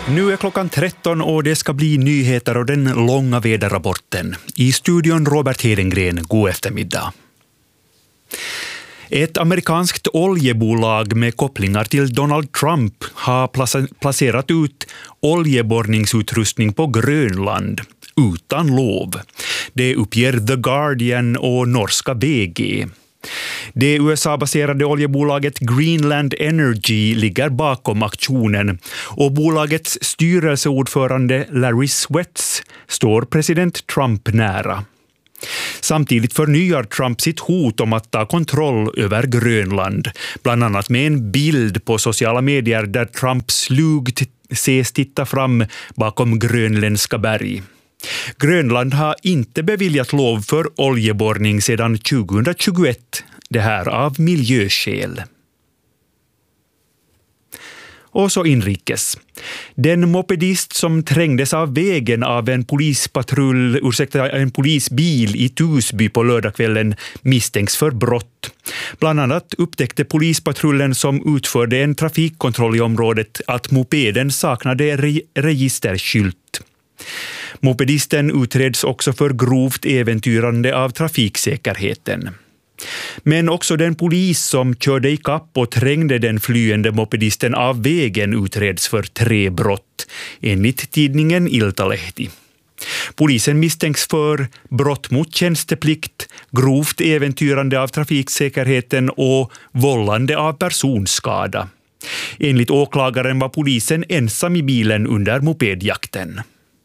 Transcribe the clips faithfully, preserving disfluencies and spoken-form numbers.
Nu är klockan tretton och det ska bli nyheter och den långa väderrapporten. I studion Robert Hedengren, god eftermiddag. Ett amerikanskt oljebolag med kopplingar till Donald Trump har placerat ut oljeborrningsutrustning på Grönland utan lov. Det uppger The Guardian och norska V G. Det U S A-baserade oljebolaget Greenland Energy ligger bakom aktionen och bolagets styrelseordförande Larry Swets står president Trump nära. Samtidigt förnyar Trump sitt hot om att ta kontroll över Grönland, bland annat med en bild på sociala medier där Trump slugt ses titta fram bakom grönländska berg. Grönland har inte beviljat lov för oljeborrning sedan tjugohundratjugoett, det här av miljöskäl. Och så inrikes. Den mopedist som trängdes av vägen av en polispatrull, ursäkta, en polisbil i Tusby på lördagskvällen misstänks för brott. Bland annat upptäckte polispatrullen som utförde en trafikkontroll i området att mopeden saknade re- registerskylt. Mopedisten utreds också för grovt äventyrande av trafiksäkerheten. Men också den polis som körde i kapp och trängde den flyende mopedisten av vägen utreds för tre brott, enligt tidningen Iltalehti. Polisen misstänks för brott mot tjänsteplikt, grovt äventyrande av trafiksäkerheten och vållande av personskada. Enligt åklagaren var polisen ensam i bilen under mopedjakten.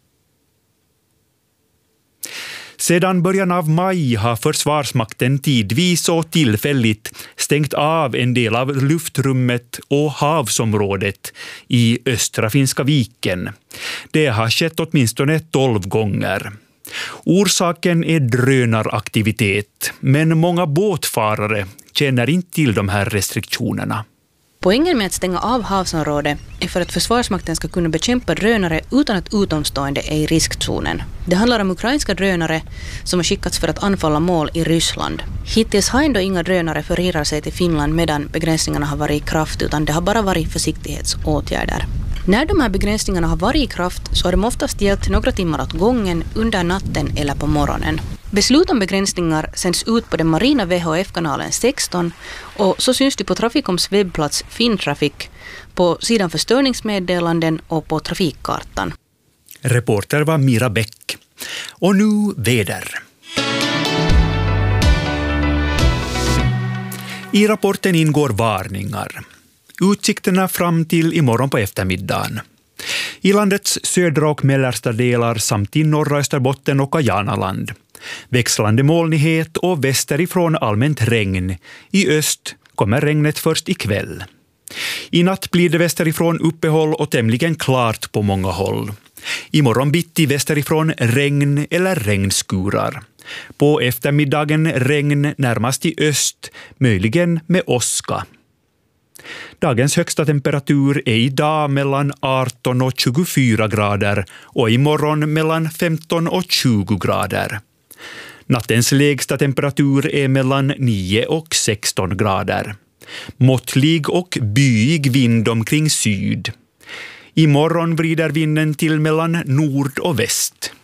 Sedan början av maj har Försvarsmakten tidvis och tillfälligt stängt av en del av luftrummet och havsområdet i östra Finska viken. Det har skett åtminstone tolv gånger. Orsaken är drönaraktivitet, men många båtfarare känner inte till de här restriktionerna. Poängen med att stänga av havsområdet är för att Försvarsmakten ska kunna bekämpa drönare utan att utomstående är i riskzonen. Det handlar om ukrainska drönare som har skickats för att anfalla mål i Ryssland. Hittills har ändå inga drönare förirrat sig till Finland medan begränsningarna har varit i kraft, utan det har bara varit försiktighetsåtgärder. När de här begränsningarna har varit i kraft så har de oftast gällt några timmar åt gången under natten eller på morgonen. Beslut om begränsningar sänds ut på den marina V H F-kanalen sexton och så syns det på Traficoms webbplats Fintraffic, på sidan för störningsmeddelanden och på trafikkartan. Reporter var Mira Bäck. Och nu väder. I rapporten ingår varningar. Utsikterna fram till imorgon på eftermiddagen. I landets södra och mellersta delar samt i norra Österbotten och Kajanaland. Växlande molnighet och västerifrån allmänt regn. I öst kommer regnet först ikväll. I natt blir det västerifrån uppehåll och tämligen klart på många håll. Imorgon bitti västerifrån regn eller regnskurar. På eftermiddagen regn närmast i öst, möjligen med åska. Dagens högsta temperatur är idag mellan arton och tjugofyra grader och imorgon mellan femton och tjugo grader. Nattens lägsta temperatur är mellan nio och sexton grader. Måttlig och byig vind omkring syd. Imorgon vrider vinden till mellan nord och väst.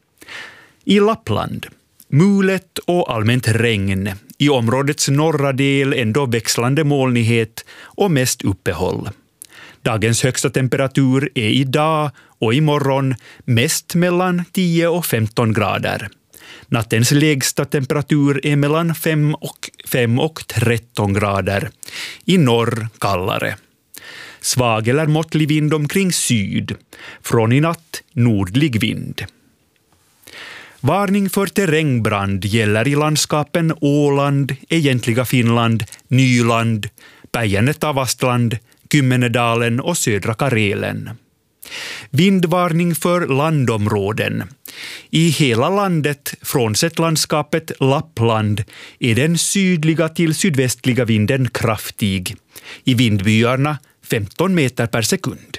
I Lappland, mulet och allmänt regn. I områdets norra del ändå växlande molnighet och mest uppehåll. Dagens högsta temperatur är idag och imorgon mest mellan tio och femton grader. Nattens lägsta temperatur är mellan fem och tretton grader. I norr kallare. Svag eller måttlig vind omkring syd. Från i natt nordlig vind. Varning för terrängbrand gäller i landskapen Åland, egentliga Finland, Nyland, Päijänne-Tavastland, Kymmenedalen och södra Karelen. Vindvarning för landområden. I hela landet, frånsett landskapet Lappland, är den sydliga till sydvästliga vinden kraftig. I vindbyarna femton meter per sekund.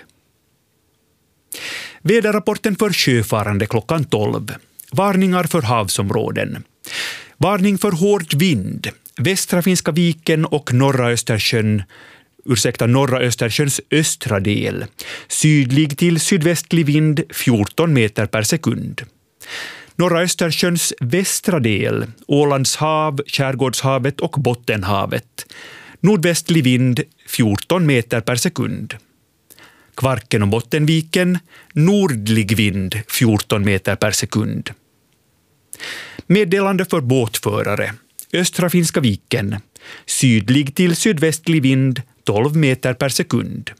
Väderrapporten för sjöfarande klockan tolv. Varningar för havsområden. Varning för hård vind. Västra Finska viken och norra Östersjön ursäkta, norra Östersjöns östra del. Sydlig till sydvästlig vind fjorton meter per sekund. Norra Östersjöns västra del, Ålands hav, Skärgårdshavet och Bottenhavet. Nordvästlig vind fjorton meter per sekund. Kvarken och Bottenviken, nordlig vind fjorton meter per sekund. Meddelande för båtförare. Östra Finska viken. Sydlig till sydvästlig vind tolv meter per sekund.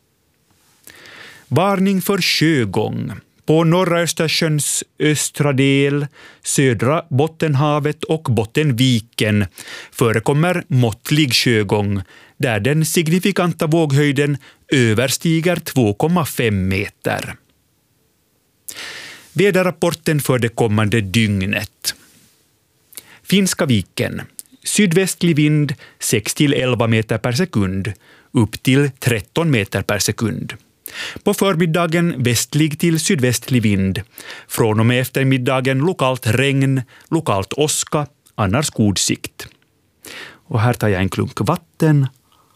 Varning för sjögång. På norra Östersjöns östra del, södra Bottenhavet och Bottenviken förekommer måttlig sjögång där den signifikanta våghöjden överstiger två komma fem meter. Väderrapporten för det kommande dygnet. Finska viken. Sydvästlig vind sex till elva meter per sekund, upp till tretton meter per sekund. På förmiddagen västlig till sydvästlig vind. Från och med eftermiddagen lokalt regn, lokalt åska, annars god sikt. Och här tar jag en klunk vatten.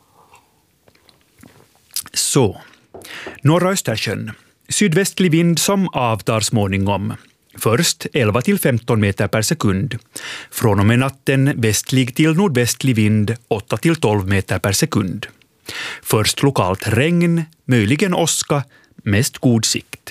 Så, norra Östersjön. Sydvästlig vind som avtar småningom. Först elva till femton meter per sekund. Från och med natten västlig till nordvästlig vind åtta till tolv meter per sekund. Först lokalt regn, möjligen åska, mest god sikt.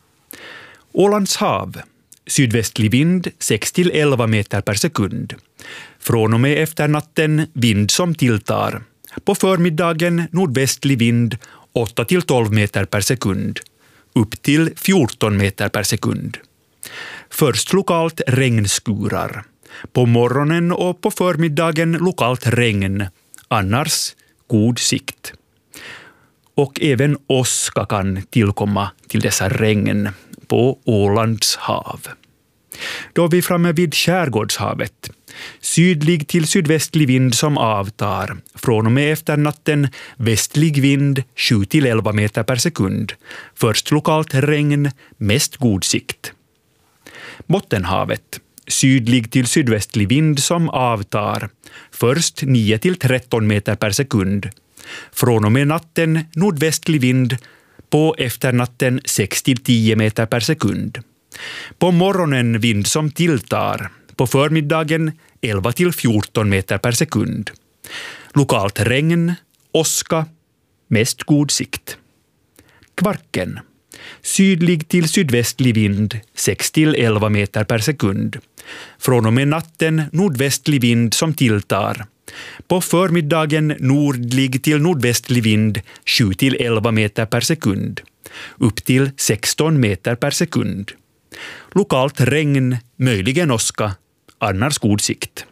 Ålands hav. Sydvästlig vind sex till elva meter per sekund. Från och med efternatten vind som tilltar. På förmiddagen nordvästlig vind åtta till tolv meter per sekund. Upp till fjorton meter per sekund. Först lokalt regnskurar. På morgonen och på förmiddagen lokalt regn. Annars god sikt. Och även åska kan tillkomma till dessa regn på Ålands hav. Då är vi framme vid Skärgårdshavet. Sydlig till sydvästlig vind som avtar. Från och med efternatten västlig vind sju till elva meter per sekund. Först lokalt regn, mest god sikt. Bottenhavet. Sydlig till sydvästlig vind som avtar. Först nio till tretton meter per sekund. Från och med natten nordvästlig vind. På efternatten sex till tio meter per sekund. På morgonen vind som tilltar. På förmiddagen elva till fjorton meter per sekund. Lokalt regn, åska, mest god sikt. Kvarken. Sydlig till sydvästlig vind sex till elva meter per sekund. Från och med natten nordvästlig vind som tilltar. På förmiddagen nordlig till nordvästlig vind sju till elva meter per sekund. Upp till sexton meter per sekund. Lokalt regn, möjligen åska, annars god sikt.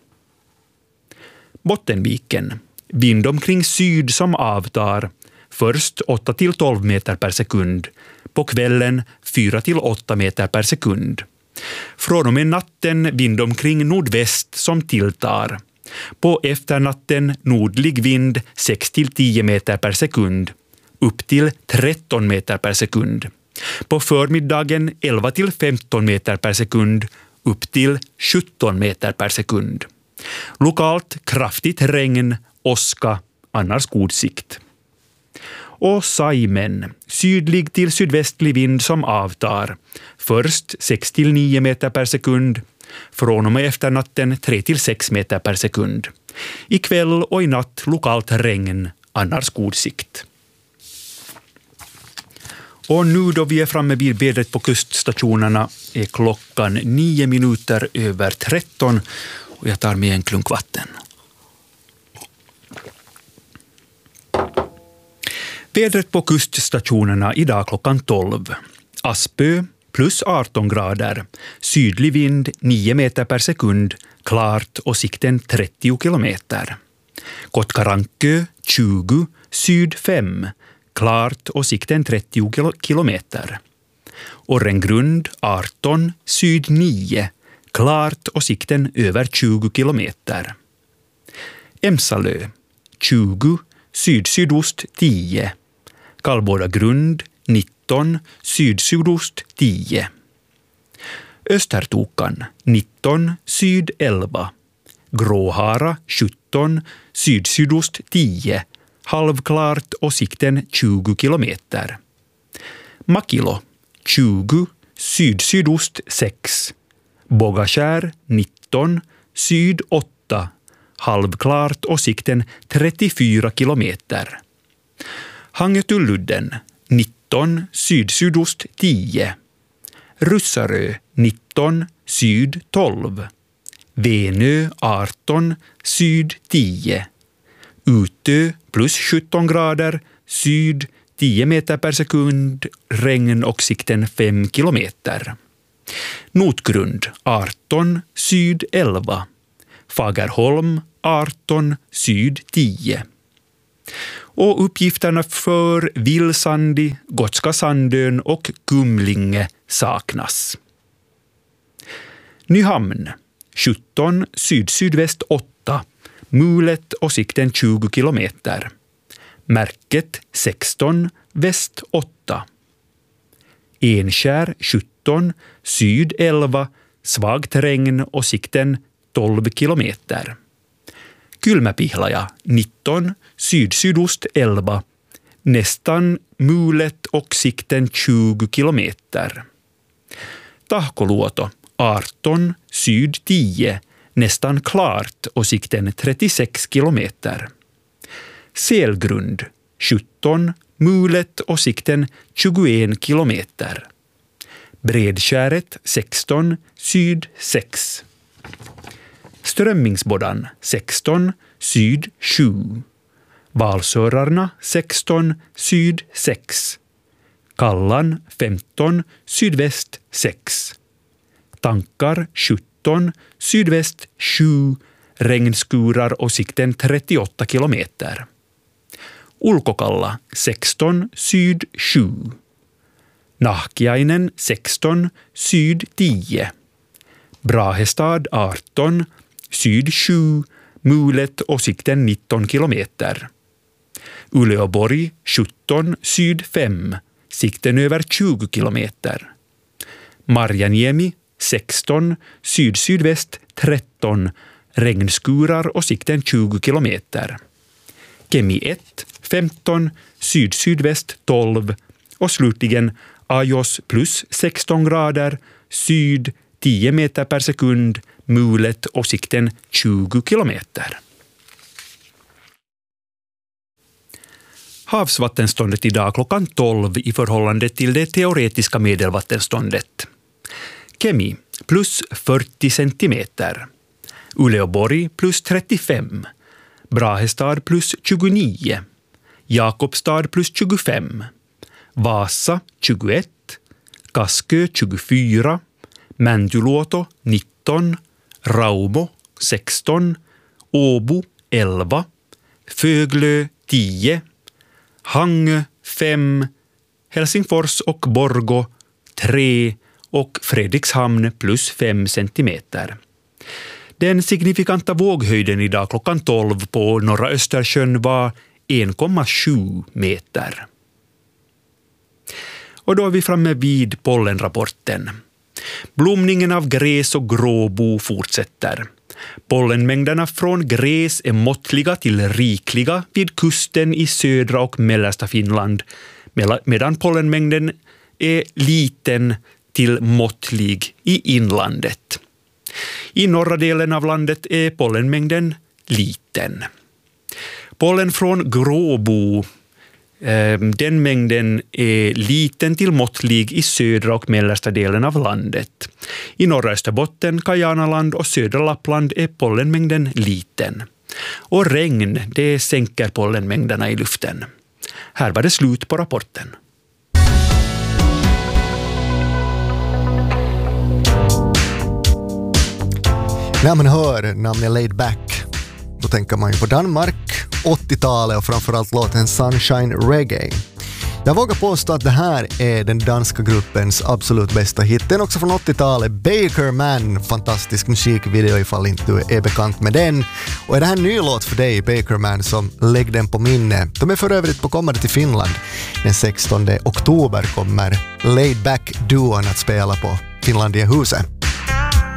Bottenviken. Vind omkring syd som avtar. Först åtta till tolv meter per sekund. På kvällen fyra till åtta meter per sekund. Från och med natten vind omkring nordväst som tilltar. På efternatten nordlig vind sex till tio meter per sekund. Upp till tretton meter per sekund. På förmiddagen elva till femton meter per sekund. Upp till sjutton meter per sekund. Lokalt kraftigt regn, åska, annars god sikt. Och Saimen. Sydlig till sydvästlig vind som avtar. Först sex till nio meter per sekund. Från och med efternatten tre till sex meter per sekund. I kväll och i natt lokalt regn, annars god sikt. Och nu då vi är framme vid vädret på kuststationerna är klockan nio minuter över tretton och jag tar med en klunk vatten. Vädret på kuststationerna idag klockan tolv. Aspö plus arton grader. Sydlig vind nio meter per sekund. Klart och sikten trettio kilometer. Kotkarankö tjugo. Syd fem. Klart och sikten trettio kilometer. Orrengrund arton. Syd nio. Klart och sikten över tjugo kilometer. Emsalö tjugo. Syd-sydost tio. Kallbåda grund nitton. Syd-sydost tio. Östertokan nitton. Syd elva. Gråhara sjutton. Syd-sydost tio. halvklart och sikten tjugo kilometer. Makilo, tjugo, syd-sydost sex. Bågakär, nitton, syd åtta. Halvklart och sikten trettiofyra kilometer. Hangetuludden, nitton, syd-sydost tio. Russarö, nitton, syd tolv. Venö, arton, syd tio. Utö, plus sjutton grader, syd tio meter per sekund, regn och sikten fem kilometer. Notgrund, arton, syd elva. Fagerholm, arton, syd tio. Och uppgifterna för Vilsandi, Gotska Sandön och Kumlinge saknas. Nyhamn, sjutton, syd-sydväst åtta. Mulet och sikten tjugo kilometer. Märket sexton, väst åtta. Enskär sjutton, syd elva. Svagt regn och sikten tolv kilometer. Kylmäpihlaja nitton, syd-sydost elva. Nästan mulet och sikten tjugo kilometer. Tahkoluoto arton, syd tio. Nästan klart och sikten trettiosex kilometer. Selgrund sjutton, mulet och sikten tjugoen kilometer. Bredskäret sexton, syd sex. Strömmingsboddan sexton, syd sju. Valsörarna sexton, syd sex. Kallan femton, sydväst sex. Tankar sjutton, sydväst sju. Regnskurar och sikten trettioåtta kilometer. Ulkokalla sexton, syd sju. Nahkiainen sexton, syd tio. Brahestad arton, syd sju. Mulet och sikten nitton kilometer. Uleåborg sjutton, syd fem. Sikten över tjugo kilometer. Marjaniemi sexton, syd-sydväst tretton. Regnskurar och sikten tjugo kilometer. Kemi ett, femton, syd-sydväst tolv. Och slutligen Ajos plus sexton grader, syd tio meter per sekund, mulet och sikten tjugo kilometer. Havsvattenståndet idag klockan tolv i förhållande till det teoretiska medelvattenståndet. Kemi plus fyrtio centimeter. Uleåborg plus trettiofem. Brahestad plus tjugonio. Jakobstad plus tjugofem. Vasa tjugoett. Kaskö tjugofyra. Mäntyluoto nitton. Raumo sexton. Åbo elva. Föglö tio. Hangö fem. Helsingfors och Borgå tre. Och Fredrikshamn plus fem centimeter. Den signifikanta våghöjden idag klockan tolv på norra Östersjön var en komma sju meter. Och då är vi framme vid pollenrapporten. Blomningen av gräs och gråbo fortsätter. Pollenmängderna från gräs är måttliga till rikliga vid kusten i södra och mellersta Finland, medan pollenmängden är liten till måttlig i inlandet. I norra delen av landet är pollenmängden liten. Pollen från gråbo, eh, den mängden är liten till måttlig i södra och mellersta delen av landet. I norra Österbotten, Kajanaland och södra Lappland är pollenmängden liten. Och regn, det sänker pollenmängderna i luften. Här var det slut på rapporten. När man hör namnet Laid Back, då tänker man ju på Danmark, åttiotalet och framförallt låten Sunshine Reggae. Jag vågar påstå att det här är den danska gruppens absolut bästa hit. Den också från åttiotalet, Baker Man, fantastisk musikvideo ifall inte du är bekant med den. Och är det här en ny låt för dig, Baker Man, som lägg den på minne. De är för övrigt på kommande till Finland. Den sextonde oktober kommer Laid Back-duon att spela på Finlandia-huset.